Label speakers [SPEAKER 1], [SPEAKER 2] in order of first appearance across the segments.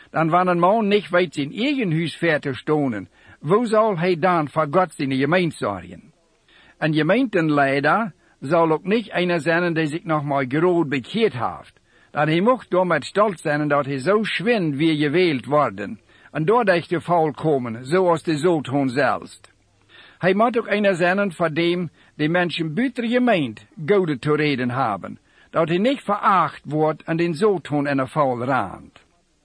[SPEAKER 1] Dan wanneer een man niet weet zijn eigen huis ver te stonen, hoe zal hij dan voor God zijn gemeente zorgen? Een gemeenteleider zal ook niet einer zijn die zich nog maar groot bekeerd heeft. Dan hij mocht door met stolz zijn dat hij zo schwind weer gewild worden, en doordat te val komen, zoals de zoon zelfs. Hij moet ook einer zijn voor dem die mensen buiten de gemeente goede te reden hebben, dat hij niet veracht wordt en den zoon en de val raant.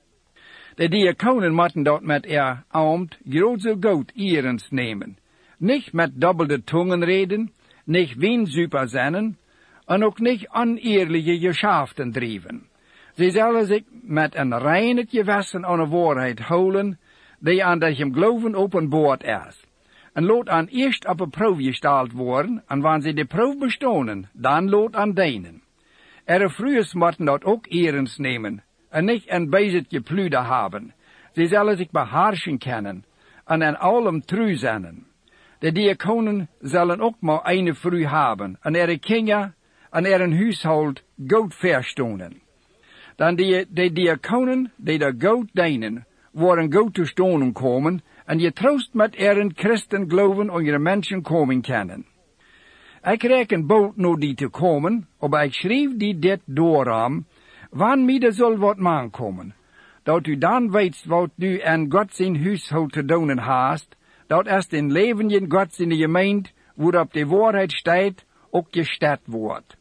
[SPEAKER 1] De diakonen moeten dat met ambt groot zo goed eerens nemen, niet met dubbelde tongen reden, niet wienzuiper zijn, en ook niet oneerlijke geschäften drijven. Ze zullen zich met een rein gewissen aan de waarheid houden, die aan dat hem geloven openbaard is. En laat aan eerst op een proef gesteld worden, en wanneer ze de proef bestonen, dan laat aan dienen. Vroegers moeten dat ook eerens nemen, en niet een bezig gepluder hebben. Ze zullen zich beheerschen kennen, en in allem trouw zijn. De diakonen zullen ook maar een vrouw hebben, en kinderen en een huishoud goed verstonen. Dan de diakonen die daar goed dienen, worden goed te stonen komen, en je troost met een christen geloven onder mensen komen kennen. Ik reken bold naar die te komen, maar ik schreef die dit dooram, wanneer zal wat man komen, dat u dan weet wat u en God zijn huishoud te doen haast, dat is den leven in God in de gemeente, waarop de waarheid staat, ook gesteld wordt.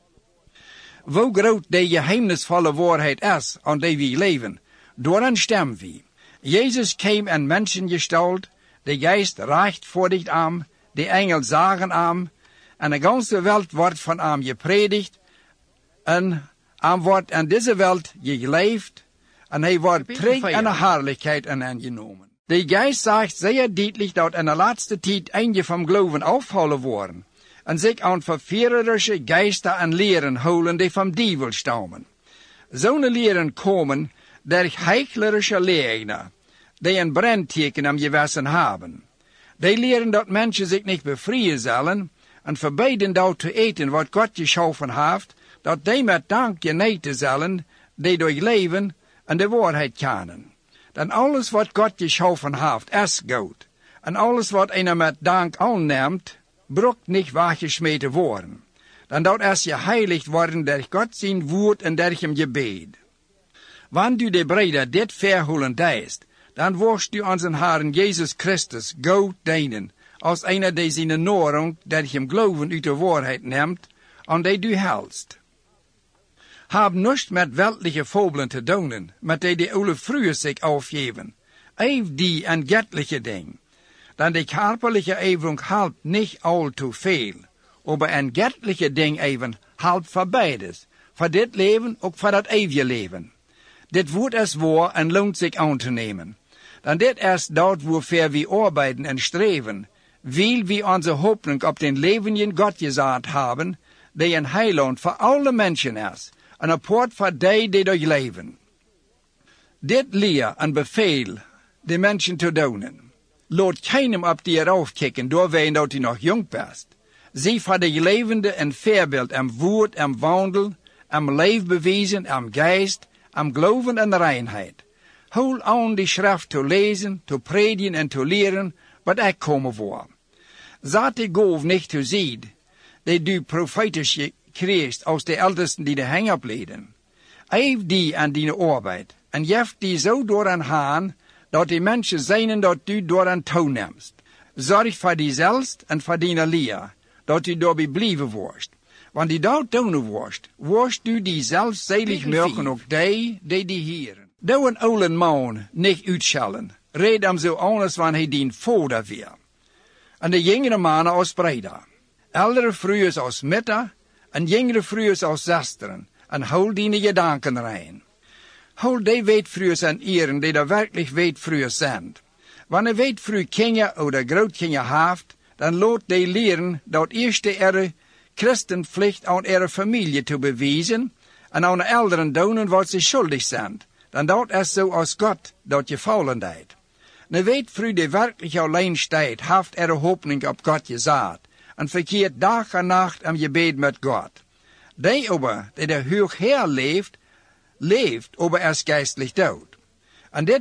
[SPEAKER 1] Hoe groot de geheimnisvolle waarheid is, aan die we leven, daaraan stemmen we. Jezus kwam in mensengestalt, de geest rechtvaardigt aan, de engel zagen aan, en de ganze wereld wordt van hem gepredigt, en hem wordt in deze wereld geleefd, en hij wordt terug in de heerlijkheid aangenomen. De geest zegt zeer duidelijk dat in de laatste tijd eindje van geloven afvallen worden, en zich aan verführerische geesten en leren houden die van dievel stammen. Zo'n leren komen door heichlerische leerner, die een brandteken am gewissen hebben. Die leren dat mensen zich niet bevrijen zullen, en verbieden dat te eten wat God geschaffen heeft, dat die met dank geneten zullen, die door leven en de waarheid kennen. Dan alles wat God geschaffen heeft, is goed. En alles wat einer met dank aanneemt, broekt niet weggesmeten worden. Dan dat is geheiligd worden door God zijn woord en door hem gebed. Wanneer u de breder dit verholen deist, dan worst u onze Herren Jezus Christus goed dienen, als einer die zijn nahrung, door hem geloven uit de waarheid neemt, en die u helst. Heb niets met weltliche fabelen te doen, met die oude vroeger zich afgeven. Eef die en göttliche ding. Dan de körperliche Eifung helpt niet al te veel, maar een göttliche ding even helpt voor beides, voor dit leven ook voor dat eeuwige leven. Dit woord is waar en loont zich aan te nemen. Dan dit is dat waarvoor we arbeiden en streven, wil we onze hoopning op den leven in God gezet hebben, die een heiland voor alle mensen is, en een poort voor die door leven. Dit leer en beveel de mensen te doen. Laat keinem op die eraf kijken, doorwee dat hij nog jong bent. Zie voor de levende een voorbeeld am woord, am wandel, am leef bewezen, am geest, am geloven en reinheid. Hol aan die schrift te lezen, te predigen en te leren, wat ik komen voor. Zat de golf niet te zien, die du profetisch kreeg als de ältesten die de hang opleden. Eef die aan die arbeid, en jeft die zo door aan haan, dat die mensen zijn dat u door aan toenemst. Zorg voor diezelfs en voor die leer, dat u daarbij blijven wordt. Want die dat doen wordt u diezelfs zelig maken ook die heren. Doe een oude man niet uitschellen, red hem zo anders wanneer hij dien vader weer. En de jongere mannen als breder. Oudere vrouwen als mitter, en jongere vrouwen als zusteren, en hou die gedanken rein. Hou die weetvrouwen en eren die er werkelijk weetvrouwen zijn. Wanneer weetvrouw kinderen of grootkinderen heeft, dan laat die leren dat eerste christenplicht aan ihre familie te bewijzen, en aan de ouderen doen wat ze schuldig zijn. Dan dat is zo als God dat gevallen deed. Een weetvrouw die werkelijk alleen staat, heeft hoopning op God gezet, en verkeert dag en nacht am gebed met God. Die aber, die hoog her leeft, aber is geestelijk dood. En dit